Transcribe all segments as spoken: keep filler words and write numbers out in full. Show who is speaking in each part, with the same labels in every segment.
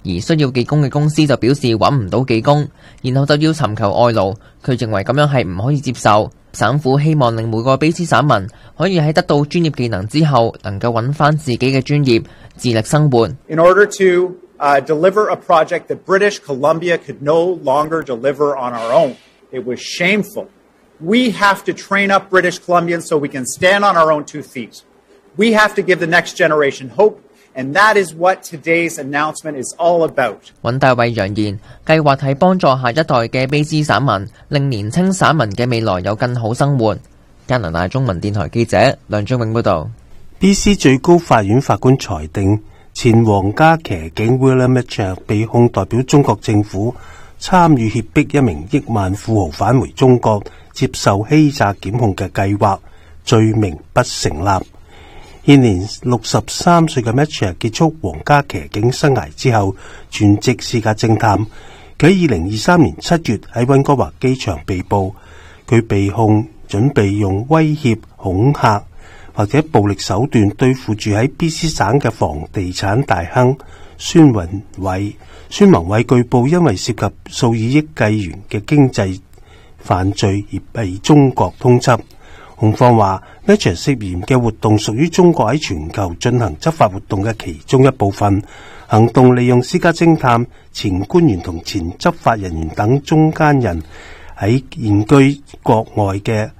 Speaker 1: 而需要技工嘅公司就表示揾唔到技工，然後就要尋求外勞。佢認為咁樣係唔可以接受。省府希望令每個卑詩省民可以喺得到專業技能之後，能夠揾翻自己嘅專業，自力生活。
Speaker 2: In order to uh, deliver a project that British Columbia could no longer deliver on our own, it was shameful. We have to train up British Columbians so we can stand on our own two feet. We have to give the next generation hope, and that is what today's announcement is all about.
Speaker 1: 尹大偉揚言，計劃係幫助下一代嘅卑詩省民，令年青省民嘅未來有更好生活。加拿大中文電台記者梁俊永報導。
Speaker 3: B C 最高法院法官裁定，前皇家騎警 William Mitchell 被控代表中國政府參與脅迫一名億萬富豪返回中國接受欺詐檢控嘅計劃，罪名不成立。現年六十三歲嘅 Mitchell 結束皇家騎警生涯之後，全職私家偵探。佢喺二零二三年七月喺溫哥華機場被捕，佢被控準備用威脅、恐嚇或者暴力手段對付住喺 B C 省嘅房地產大亨孫宏偉。孫宏偉據報因為涉及數以億計元嘅經濟犯罪而被中國通緝。控方話 Mitchell 涉嫌嘅活動屬於中國喺全球進行執法活動嘅其中一部分。行動利用私家偵探、前官員同前執法人員等中間人喺現居國外嘅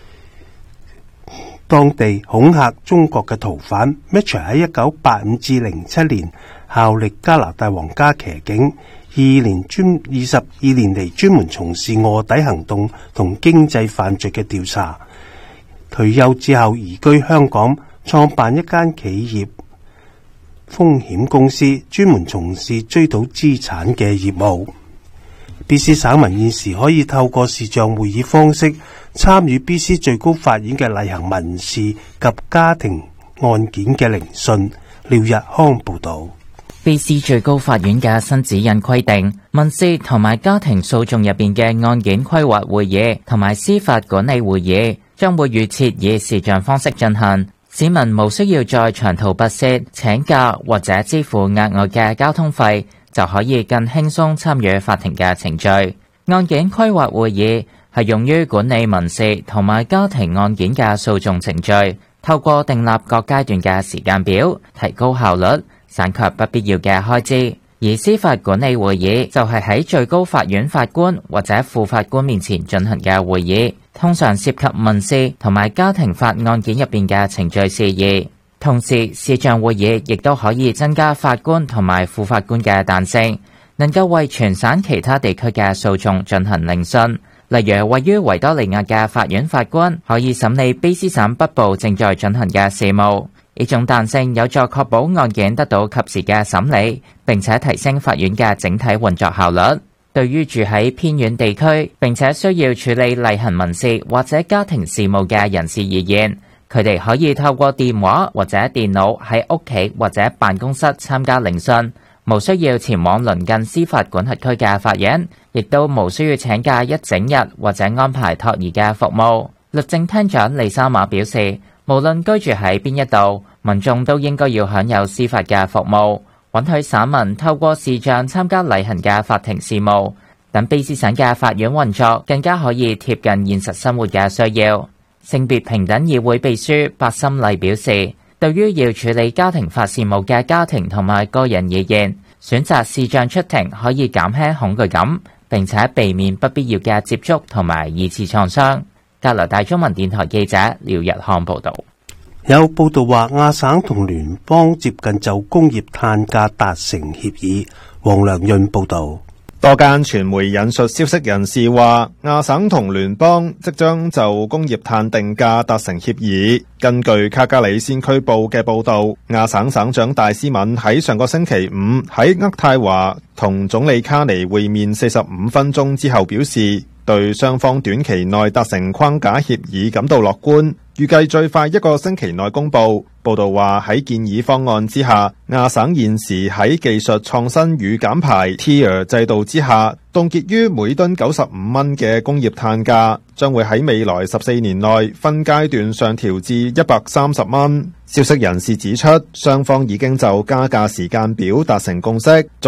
Speaker 3: 當地恐嚇中國嘅逃犯。Mitchell 喺一九八五至零七年效力加拿大皇家騎警，二年專二十二年嚟專門從事臥底行動同經濟犯罪嘅調查。退休之後移居香港，創辦一間企業風險公司，專門從事追討資產嘅業務。B C 省民現時可以透過視像會議方式參與 B C 最高法院嘅例行民事及家庭案件嘅聆訊。廖日康報道。
Speaker 4: B C 最高法院嘅新指引規定，民事同埋家庭訴訟入邊嘅案件規劃會議同埋司法管理會議將會預設以視像方式進行，市民無需要再長途跋涉、請假或者支付額外嘅交通費，就可以更輕鬆參與法庭嘅程序。案件規劃會議係用於管理民事同埋家庭案件嘅訴訟程序，透過訂立各階段嘅時間表，提高效率，省卻不必要嘅開支。而司法管理會議就係喺最高法院法官或者副法官面前進行嘅會議，通常涉及民事同埋家庭法案件入邊嘅程序事宜。同時，視像會議亦都可以增加法官同埋副法官嘅彈性，能夠為全省其他地區嘅訴訟進行聆訊。例如，位於維多利亞嘅法院法官可以審理卑詩省北部正在進行嘅事務。呢種彈性有助確保案件得到及時嘅審理，並且提升法院嘅整體運作效率。對於住喺偏遠地區並且需要處理例行民事或者家庭事務嘅人士而言，佢哋可以透過電話或者電腦喺屋企或者辦公室參加聆訊，無需要前往鄰近司法管轄區嘅法院，亦都無需要請假一整日或者安排托兒嘅服務。律政廳長利沙馬表示，無論居住喺邊一度，民眾都應該要享有司法嘅服務，允許省民透過視像參加例行嘅法庭事務，等卑詩省嘅法院運作更加可以貼近現實生活嘅需要。性別平等議會秘書白心麗表示，對於要處理家庭法事務嘅家庭同埋個人而言，選擇視像出庭可以減輕恐懼感，並且避免不必要嘅接觸同埋二次創傷。加拿大中文電台記者廖日漢報道。
Speaker 3: 有報道話亞省同聯邦接近就工業碳價達成協議。黃良潤報道。
Speaker 5: 多間傳媒引述消息人士話，亞省同聯邦即將就工業碳定價達成協議。根據卡加里先驅報嘅報道，亞省省長戴斯敏喺上個星期五喺渥太華同總理卡尼會面四十五分鐘之後表示，對雙方短期內達成框架協議感到樂觀，預計最快一個星期內公佈。報道話喺建議方案之下，亞省現時喺技術創新與減排 Tier 制度之下，凍結於每噸九十五蚊嘅工業碳價，將會喺未來十四年內分階段上調至一百三十蚊。消息人士指出，雙方已經就加價時間表達成共識。